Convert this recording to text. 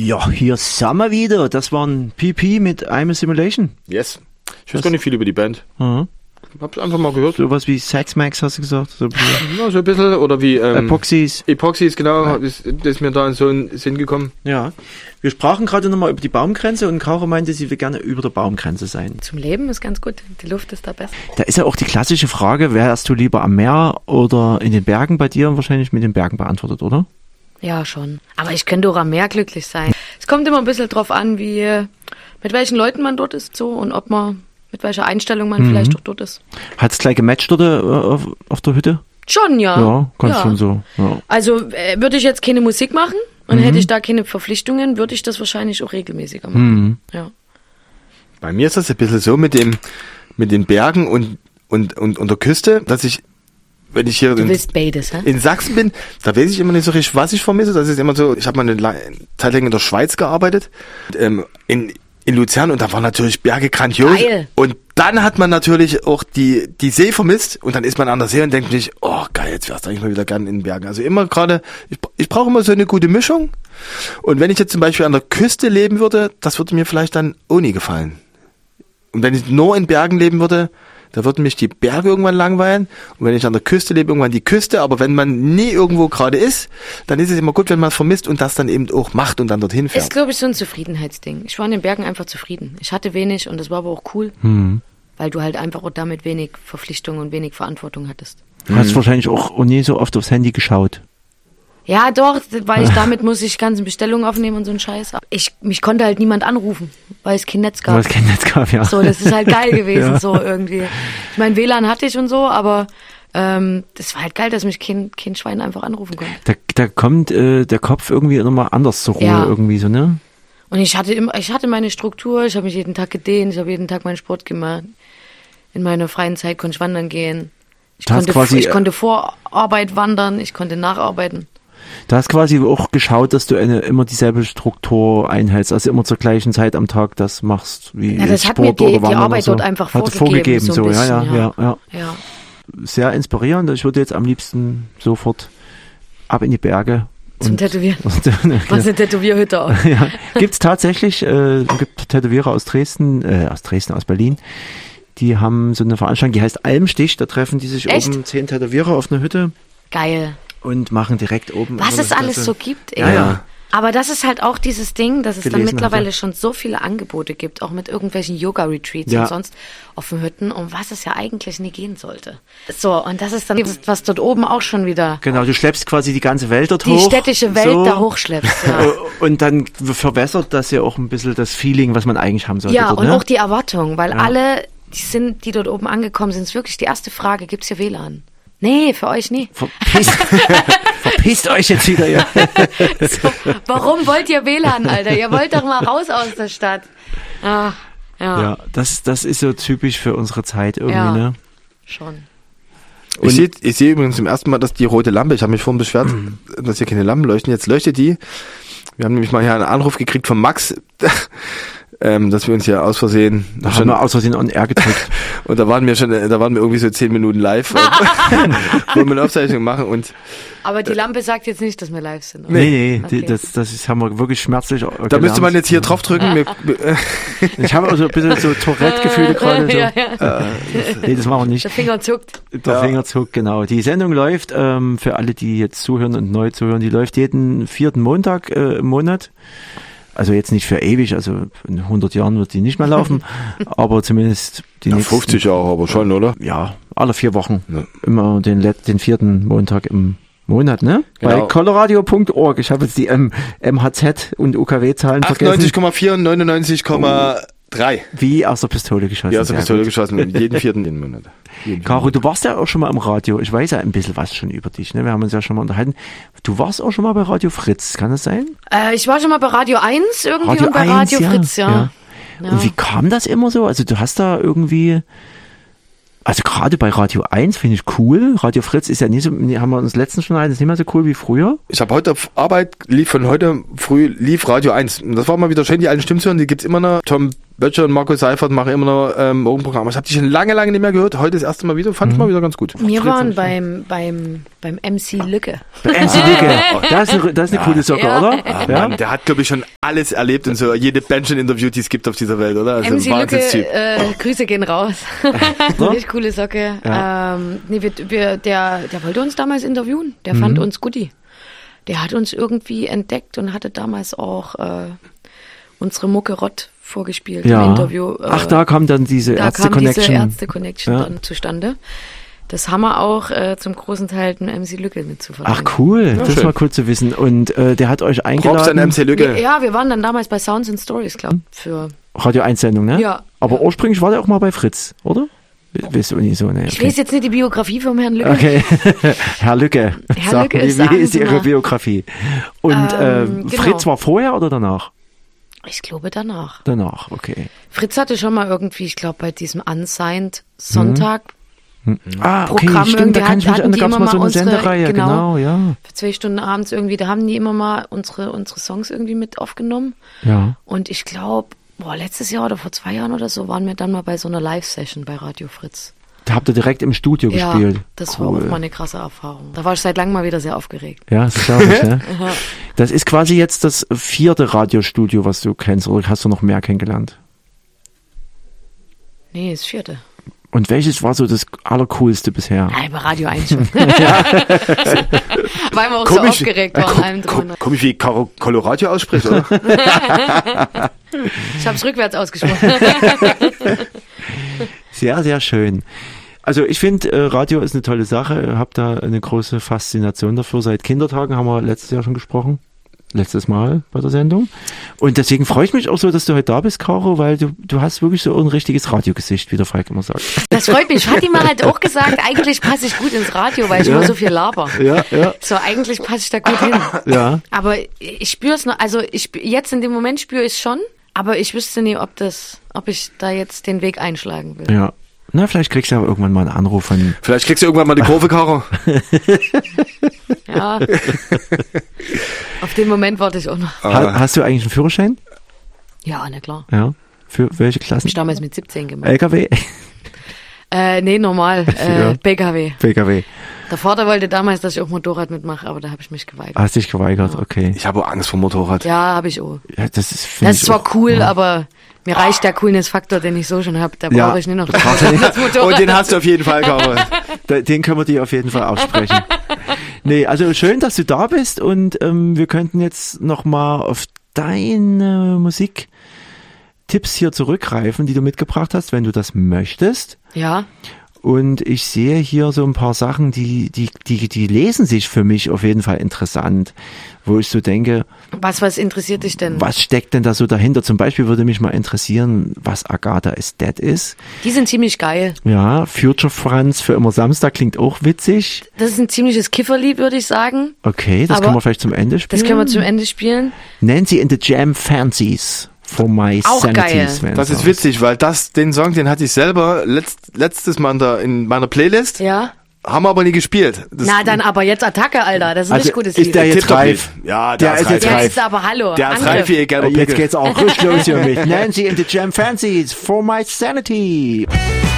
Ja, hier sind wir wieder. Das war ein PP mit I'm a Simulation. Yes. Ich weiß gar nicht viel über die Band. Mhm. Hab's einfach mal gehört. Sowas wie Sex Max, hast du gesagt? So ein bisschen. Oder wie Epoxys. Epoxys, genau. Ja. Ist mir da in so einen Sinn gekommen. Ja. Wir sprachen gerade nochmal über die Baumgrenze und Caro meinte, sie will gerne über der Baumgrenze sein. Zum Leben ist ganz gut. Die Luft ist da besser. Da ist ja auch die klassische Frage, wärst du lieber am Meer oder in den Bergen? Bei dir wahrscheinlich mit den Bergen beantwortet, oder? Ja, schon. Aber ich könnte auch am Meer glücklich sein. Es kommt immer ein bisschen drauf an, mit welchen Leuten man dort ist so und mit welcher Einstellung man vielleicht auch dort ist. Hat's gleich gematcht dort auf der Hütte? Schon, ja. Ja, ganz schon so. Ja. Also würde ich jetzt keine Musik machen und hätte ich da keine Verpflichtungen, würde ich das wahrscheinlich auch regelmäßiger machen. Ja. Bei mir ist das ein bisschen so mit den Bergen und der Küste, dass ich, wenn ich hier in Sachsen bin, da weiß ich immer nicht so richtig, was ich vermisse. Das ist immer so, ich habe mal eine Zeit lang in der Schweiz gearbeitet, in Luzern, und da waren natürlich Berge grandios. Geil. Und dann hat man natürlich auch die See vermisst und dann ist man an der See und denkt sich, oh geil, jetzt wärst du eigentlich mal wieder gern in den Bergen. Also immer gerade, ich brauche immer so eine gute Mischung. Und wenn ich jetzt zum Beispiel an der Küste leben würde, das würde mir vielleicht dann auch nie gefallen. Und wenn ich nur in Bergen leben würde, da würden mich die Berge irgendwann langweilen. Und wenn ich an der Küste lebe, irgendwann die Küste. Aber wenn man nie irgendwo gerade ist, dann ist es immer gut, wenn man vermisst und das dann eben auch macht und dann dorthin fährt. Ist, glaube ich, so ein Zufriedenheitsding. Ich war in den Bergen einfach zufrieden. Ich hatte wenig und das war aber auch cool, weil du halt einfach auch damit wenig Verpflichtung und wenig Verantwortung hattest. Du hast wahrscheinlich auch nie so oft aufs Handy geschaut. Ja, doch, weil damit muss ich ganze Bestellungen aufnehmen und so ein Scheiß. Mich konnte halt niemand anrufen, weil es kein Netz gab. Weil es kein Netz gab, ja. So, das ist halt geil gewesen, so irgendwie. Ich meine, WLAN hatte ich und so, aber das war halt geil, dass mich kein Schwein einfach anrufen konnte. Da kommt der Kopf irgendwie nochmal anders zur Ruhe irgendwie so, ne? Und ich hatte meine Struktur, ich habe mich jeden Tag gedehnt, ich habe jeden Tag meinen Sport gemacht. In meiner freien Zeit konnte ich wandern gehen. Ich konnte vor Arbeit wandern, ich konnte nacharbeiten. Du hast quasi auch geschaut, dass du immer dieselbe Struktur einhältst, also immer zur gleichen Zeit am Tag das machst, wie das Sport hat mir oder Wandern die Arbeit so. dort einfach vorgegeben. So ein bisschen, ja. Ja. Sehr inspirierend. Ich würde jetzt am liebsten sofort ab in die Berge. Zum Tätowieren. Was eine Tätowierhütte auch. Ja. Gibt's tatsächlich, gibt Tätowierer aus Berlin, die haben so eine Veranstaltung, die heißt Almstich, da treffen die sich oben 10 Tätowierer auf einer Hütte. Geil. Und machen direkt oben. Was es alles so gibt, ey. Ja. Aber das ist halt auch dieses Ding, dass es dann mittlerweile schon so viele Angebote gibt, auch mit irgendwelchen Yoga-Retreats und sonst auf den Hütten, um was es ja eigentlich nie gehen sollte. So, und das ist dann, was dort oben auch schon wieder... Genau, du schleppst quasi die ganze Welt dort hoch. Die städtische Welt da hochschleppst, ja. Und dann verwässert das ja auch ein bisschen das Feeling, was man eigentlich haben sollte. Ja, dort, und ne? auch die Erwartung, weil alle, die dort oben angekommen sind, ist wirklich die erste Frage, gibt's hier WLAN? Nee, für euch nie. Verpisst euch jetzt wieder, ja. So, warum wollt ihr WLAN, Alter? Ihr wollt doch mal raus aus der Stadt. Ach, ja, das ist so typisch für unsere Zeit irgendwie, ne? Schon. Ich sehe übrigens zum ersten Mal, dass die rote Lampe, ich habe mich vorhin beschwert, dass hier keine Lampen leuchten, jetzt leuchtet die. Wir haben nämlich mal hier einen Anruf gekriegt von Max, dass wir uns ja aus Versehen... Da haben wir aus Versehen on air gedrückt. Und da waren wir irgendwie so 10 Minuten live, wo wir eine Aufzeichnung machen und... Aber die Lampe sagt jetzt nicht, dass wir live sind, oder? Nee, okay. das haben wir wirklich schmerzlich gelernt. Da müsste man jetzt hier drauf drücken. Ich habe also ein bisschen so Tourette-Gefühle gerade. So. Nee, das machen wir nicht. Der Finger zuckt. Finger zuckt, genau. Die Sendung läuft, für alle, die jetzt zuhören und neu zuhören, die läuft jeden 4. Montag im Monat. Also jetzt nicht für ewig, also in 100 Jahren wird die nicht mehr laufen, aber zumindest die nächsten... 50 Jahre aber schon, oder? Ja, alle 4 Wochen. Ja. Immer den 4. Montag im Monat, ne? Genau. Bei coloradio.org. Ich habe jetzt die MHZ und UKW-Zahlen vergessen. 98,4 und 99,3. Wie aus der Pistole geschossen. Ja, aus der Pistole geschossen. Jeden 4. Monat. Caro, du warst ja auch schon mal im Radio. Ich weiß ja ein bisschen was schon über dich, ne? Wir haben uns ja schon mal unterhalten. Du warst auch schon mal bei Radio Fritz, kann das sein? Ich war schon mal bei Radio 1 irgendwie und bei Radio Fritz, ja. Und wie kam das immer so? Also du hast da irgendwie... Also gerade bei Radio 1 finde ich cool. Radio Fritz ist ja nie so, haben wir uns letztens schon ist nicht mehr so cool wie früher. Ich habe heute auf Arbeit, lief Radio 1. Und das war mal wieder schön, die alten Stimmen zu hören, die gibt's immer noch. Tom Böttcher und Markus Seifert machen immer noch Morgenprogramm. Ich habe die schon lange nicht mehr gehört. Heute das erste Mal wieder. Fand ich mal wieder ganz gut. Wir waren beim MC Lücke. MC Lücke. Das ist eine coole Socke, oder? Ah, Mann, der hat, glaube ich, schon alles erlebt und so. Jede Band schon interviewt, die es gibt auf dieser Welt, oder? Also MC Lücke, Grüße gehen raus. Richtig coole Socke. Ja. Der wollte uns damals interviewen. Der fand uns guti. Der hat uns irgendwie entdeckt und hatte damals auch unsere Mucke Rott vorgespielt im Interview. Ach, da kam dann diese Ärzte-Connection. Dann zustande. Das haben wir auch zum großen Teil den MC Lücke mit zu verdanken. Ach cool, das ist mal cool zu wissen. Und der hat euch eingeladen. Props an MC Lücke. Ja, wir waren dann damals bei Sounds and Stories, glaube ich. Für Radio 1 Sendung, ne? Ja. Aber ursprünglich war der auch mal bei Fritz, oder? Weißt du nicht so, ne? Okay. Ich weiß jetzt nicht die Biografie vom Herrn Lücke. Okay, Herr Lücke, wie ist Ihre Biografie? Und genau. Fritz war vorher oder danach? Ich glaube danach. Danach, okay. Fritz hatte schon mal irgendwie, ich glaube bei diesem Unsigned Sonntag okay, Programm stimmt, da kann ich mich erinnern, da gab es mal so eine Sendereihe, genau, ja. Für 2 Stunden abends irgendwie, da haben die immer mal unsere Songs irgendwie mit aufgenommen. Ja. Und ich glaube, letztes Jahr oder vor 2 Jahren oder so waren wir dann mal bei so einer Live-Session bei Radio Fritz. Da habt ihr direkt im Studio gespielt. Das war auch mal eine krasse Erfahrung. Da war ich seit langem mal wieder sehr aufgeregt. Ja, das glaube ich, ne? Das ist quasi jetzt das 4. Radiostudio, was du kennst, oder hast du noch mehr kennengelernt? Nee, das 4. Und welches war so das Allercoolste bisher? Ja, bei Radio 1 schon. Weil wir auch so aufgeregt waren. Allem drunter. Komisch, wie Colorado ausspricht, oder? Ich habe es rückwärts ausgesprochen. Sehr, sehr schön. Also ich finde, Radio ist eine tolle Sache. Habe da eine große Faszination dafür. Seit Kindertagen haben wir letztes Jahr schon gesprochen. Letztes Mal bei der Sendung. Und deswegen freue ich mich auch so, dass du heute da bist, Caro, weil du hast wirklich so ein richtiges Radiogesicht, wie der Falk immer sagt. Das freut mich. Fatima hat auch gesagt, eigentlich passe ich gut ins Radio, weil ich immer so viel laber. Ja. So, eigentlich passe ich da gut hin. Ja. Aber ich spüre es noch, also jetzt in dem Moment spüre ich es schon, aber ich wüsste nie, ob ich da jetzt den Weg einschlagen will. Ja. Na, vielleicht kriegst du aber irgendwann mal einen Anruf von... Vielleicht kriegst du irgendwann mal die Kurve, Caro. Ja. Auf den Moment warte ich auch noch. Hast du eigentlich einen Führerschein? Ja, na klar. Ja. Für welche Klassen? Hab ich damals mit 17 gemacht. LKW? Nee, normal. PKW. PKW. Der Vater wollte damals, dass ich auch Motorrad mitmache, aber da habe ich mich geweigert. Hast dich geweigert, okay. Ich habe auch Angst vor Motorrad. Ja, habe ich auch. Ja, das ist zwar cool, aber mir reicht der Coolness-Faktor, den ich so schon habe. Da brauche ich nicht noch das Motorrad. Und den hast du auf jeden Fall, Caro. Den können wir dir auf jeden Fall aussprechen. Nee, also schön, dass du da bist und wir könnten jetzt nochmal auf deine Musiktipps hier zurückgreifen, die du mitgebracht hast, wenn du das möchtest. Ja. Und ich sehe hier so ein paar Sachen, die lesen sich für mich auf jeden Fall interessant, wo ich so denke. Was interessiert dich denn? Was steckt denn da so dahinter? Zum Beispiel würde mich mal interessieren, was Agatha is Dead ist. Die sind ziemlich geil. Ja, Future Franz für immer Samstag klingt auch witzig. Das ist ein ziemliches Kifferlied, würde ich sagen. Okay, das können wir vielleicht zum Ende spielen. Das können wir zum Ende spielen. Nancy in the Jam Fancies. For my auch geil. Das ist witzig, weil den Song, den hatte ich selber letztes Mal in meiner Playlist. Ja. Haben wir aber nie gespielt. Dann aber jetzt Attacke, Alter. Das ist ein richtig gutes Lied. Ist der jetzt reif? Ja, der ist reif. Der ist aber hallo. Der ist reif, egal. Jetzt geht's auch richtig los hier mit Nancy in the Jam Fancies. For my sanity.